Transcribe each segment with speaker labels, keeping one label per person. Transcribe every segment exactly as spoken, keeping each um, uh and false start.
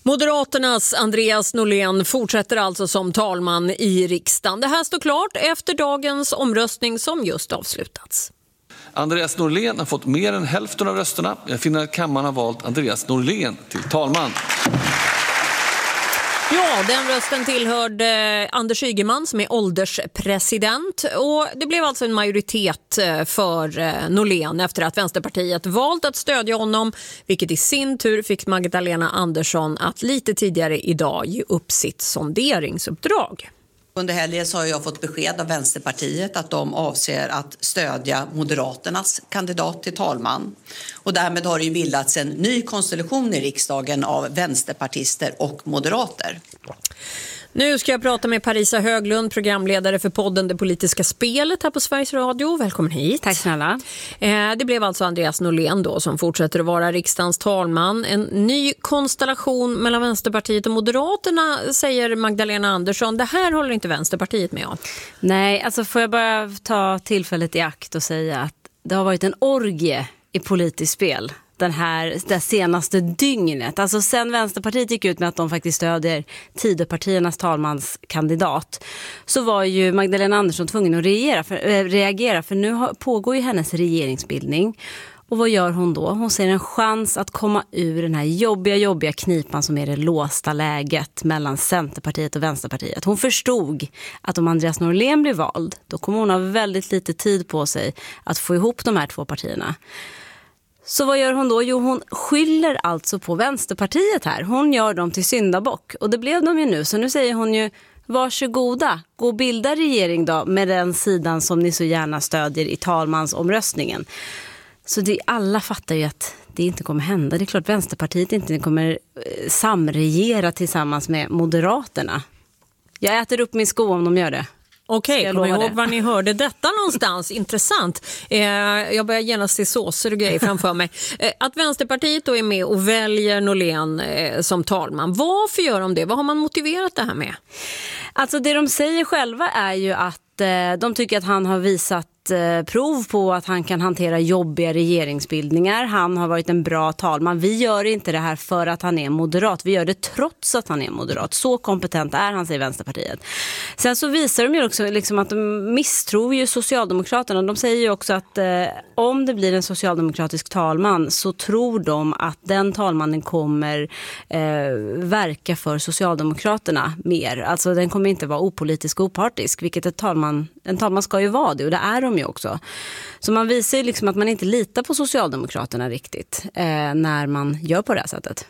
Speaker 1: Moderaternas Andreas Norlén fortsätter alltså som talman i riksdagen. Det här står klart efter dagens omröstning som just avslutats.
Speaker 2: Andreas Norlén har fått mer än hälften av rösterna. Jag finner att kammaren har valt Andreas Norlén till talman.
Speaker 1: Ja, den rösten tillhörde Anders Ygeman som är ålderspresident, och det blev alltså en majoritet för Norlén efter att Vänsterpartiet valt att stödja honom, vilket i sin tur fick Magdalena Andersson att lite tidigare idag ge upp sitt sonderingsuppdrag.
Speaker 3: Under helgen så har jag fått besked av Vänsterpartiet att de avser att stödja Moderaternas kandidat till talman. Och därmed har det ju bildats en ny konstellation i riksdagen av vänsterpartister och moderater.
Speaker 1: Nu ska jag prata med Parisa Höglund, programledare för podden Det politiska spelet här på Sveriges Radio. Välkommen hit.
Speaker 4: Tack snälla.
Speaker 1: Det blev alltså Andreas Norlén då som fortsätter att vara riksdagens talman. En ny konstellation mellan Vänsterpartiet och Moderaterna, säger Magdalena Andersson. Det här håller inte Vänsterpartiet med om.
Speaker 4: Nej, alltså får jag bara ta tillfället i akt och säga att det har varit en orgie i politiskt spel den här, det senaste dygnet. Alltså sen Vänsterpartiet gick ut med att de faktiskt stödjer Tidöpartiernas talmanskandidat, så var ju Magdalena Andersson tvungen att reagera för, äh, reagera för nu har, pågår ju hennes regeringsbildning. Och vad gör hon då? Hon ser en chans att komma ur den här jobbiga, jobbiga knipan som är det låsta läget mellan Centerpartiet och Vänsterpartiet. Hon förstod att om Andreas Norlén blir vald, då kommer hon ha väldigt lite tid på sig att få ihop de här två partierna. Så vad gör hon då? Jo, hon skyller alltså på Vänsterpartiet här. Hon gör dem till syndabock. Och det blev de ju nu. Så nu säger hon ju, varsågoda, gå och bilda regering då med den sidan som ni så gärna stödjer i talmansomröstningen. Så det, alla fattar ju att det inte kommer hända. Det är klart Vänsterpartiet inte kommer eh, samregera tillsammans med Moderaterna. Jag äter upp min sko om de gör det.
Speaker 1: Okej, kom ihåg var ni hörde detta någonstans. Intressant. Eh, jag börjar genast se såser och grejer framför mig. Eh, att Vänsterpartiet då är med och väljer Norlén eh, som talman. Varför gör de det? Vad har man motiverat det här med?
Speaker 4: Alltså det de säger själva är ju att eh, de tycker att han har visat prov på att han kan hantera jobbiga regeringsbildningar. Han har varit en bra talman. Vi gör inte det här för att han är moderat. Vi gör det trots att han är moderat. Så kompetent är han, säger Vänsterpartiet. Sen så visar de ju också liksom att de misstror ju Socialdemokraterna. De säger ju också att eh, om det blir en socialdemokratisk talman så tror de att den talmannen kommer eh, verka för Socialdemokraterna mer. Alltså den kommer inte vara opolitisk och opartisk, vilket ett talman, en talman ska ju vara det, och det är de ju också. Så man visar ju liksom att man inte litar på Socialdemokraterna riktigt eh, när man gör på det här sättet.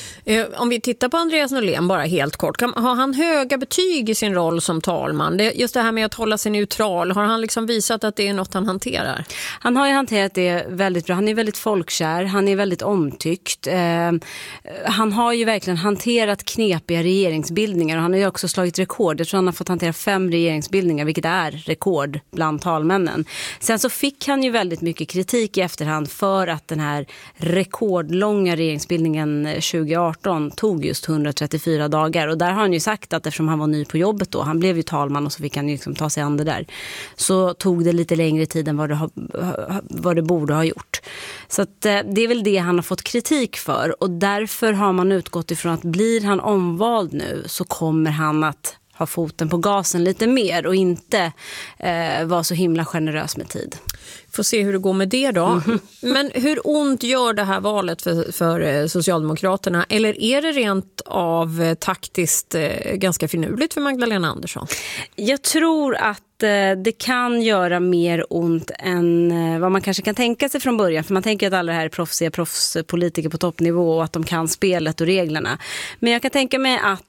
Speaker 1: Om vi tittar på Andreas Norlén bara helt kort, kan, har han höga betyg i sin roll som talman? Det, just det här med att hålla sig neutral, har han liksom visat att det är något han hanterar?
Speaker 4: Han har ju hanterat det väldigt bra. Han är väldigt folkkär, han är väldigt omtyckt. Eh, han har ju verkligen hanterat knepiga regeringsbildningar, och han har ju också slagit rekord. Jag tror han har fått hantera fem regeringsbildningar, vilket är rekord bland talmännen. Sen så fick han ju väldigt mycket kritik i efterhand för att den här rekordlånga regeringsbildningen tjugo arton tog just hundratrettiofyra dagar, och där har han ju sagt att eftersom han var ny på jobbet då, han blev ju talman och så fick han ju liksom ta sig an det där, så tog det lite längre tid än vad det, ha, vad det borde ha gjort. Så att, eh, det är väl det han har fått kritik för, och därför har man utgått ifrån att blir han omvald nu så kommer han att ha foten på gasen lite mer och inte eh, vara så himla generös med tid.
Speaker 1: Får se hur det går med det då. Mm. Men hur ont gör det här valet för, för Socialdemokraterna? Eller är det rent av taktiskt eh, ganska finurligt för Magdalena Andersson?
Speaker 4: Jag tror att eh, det kan göra mer ont än eh, vad man kanske kan tänka sig från början. För man tänker att alla här är proffsiga proffspolitiker på toppnivå och att de kan spelet och reglerna. Men jag kan tänka mig att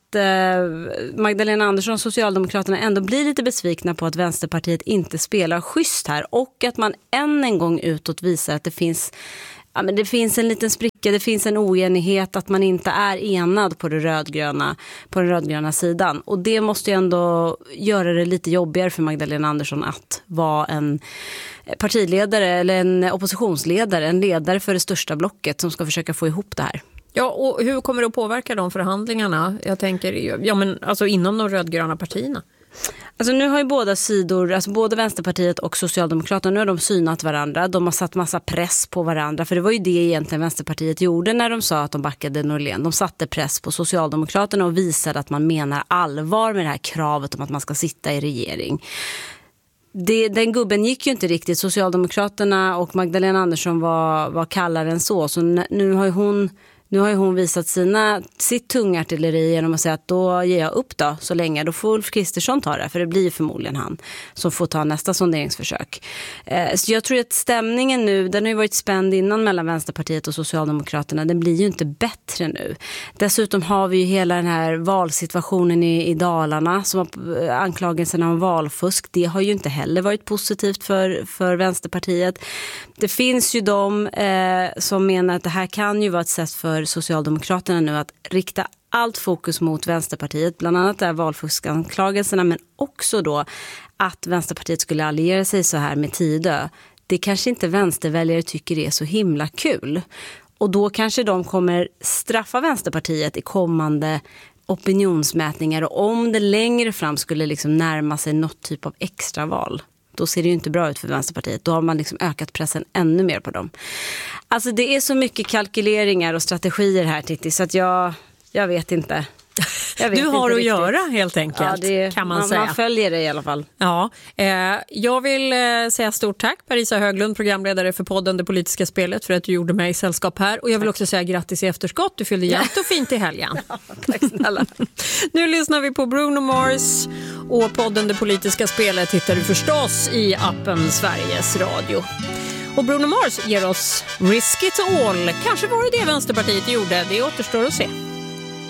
Speaker 4: Magdalena Andersson och Socialdemokraterna ändå blir lite besvikna på att Vänsterpartiet inte spelar schysst här, och att man än en gång utåt visar att det finns, ja, men det finns en liten spricka, det finns en oenighet, att man inte är enad på, det rödgröna, på den rödgröna sidan, och det måste ju ändå göra det lite jobbigare för Magdalena Andersson att vara en partiledare eller en oppositionsledare, en ledare för det största blocket som ska försöka få ihop det här.
Speaker 1: Ja, och hur kommer det att påverka de förhandlingarna? Jag tänker, ja men alltså inom de rödgröna partierna.
Speaker 4: Alltså nu har ju båda sidor, alltså både Vänsterpartiet och Socialdemokraterna, nu har de synat varandra. De har satt massa press på varandra. För det var ju det egentligen Vänsterpartiet gjorde när de sa att de backade Norlén. De satte press på Socialdemokraterna och visade att man menar allvar med det här kravet om att man ska sitta i regering. Det, den gubben gick ju inte riktigt. Socialdemokraterna och Magdalena Andersson var, var kallare än så. Så nu har ju hon... Nu har ju hon visat sina, sitt tungartilleri genom att säga att då ger jag upp då så länge. Då får Ulf Kristersson ta det, för det blir förmodligen han som får ta nästa sonderingsförsök. Eh, så jag tror att stämningen nu, den har ju varit spänd innan mellan Vänsterpartiet och Socialdemokraterna. Den blir ju inte bättre nu. Dessutom har vi ju hela den här valsituationen i, i Dalarna som har anklagelserna om valfusk. Det har ju inte heller varit positivt för, för Vänsterpartiet. Det finns ju de eh, som menar att det här kan ju vara ett sätt för Socialdemokraterna nu att rikta allt fokus mot Vänsterpartiet, bland annat där valfuskanklagelserna, men också då att Vänsterpartiet skulle alliera sig så här med Tidö. Det kanske inte vänsterväljare tycker är så himla kul. Och då kanske de kommer straffa Vänsterpartiet i kommande opinionsmätningar, och om det längre fram skulle liksom närma sig något typ av extraval, då ser det ju inte bra ut för Vänsterpartiet. Då har man liksom ökat pressen ännu mer på dem. Alltså det är så mycket kalkyleringar och strategier här, Titti, så att jag, jag vet inte. Jag vet
Speaker 1: du har
Speaker 4: inte
Speaker 1: att
Speaker 4: riktigt.
Speaker 1: göra helt enkelt,
Speaker 4: ja, det,
Speaker 1: kan man,
Speaker 4: man
Speaker 1: säga.
Speaker 4: Man följer det i alla fall.
Speaker 1: Ja, eh, jag vill eh, säga stort tack Parisa Höglund, programledare för podden Det politiska spelet, för att du gjorde mig i sällskap här. Och jag vill också säga grattis i efterskott. Du fyllde jämt och fint i helgen.
Speaker 4: Ja, tack snälla.
Speaker 1: Nu lyssnar vi på Bruno Mars, och podden Det politiska spelet hittar du förstås i appen Sveriges Radio. Och Bruno Mars ger oss Risk It All. Kanske var det det Vänsterpartiet gjorde. Det återstår att se.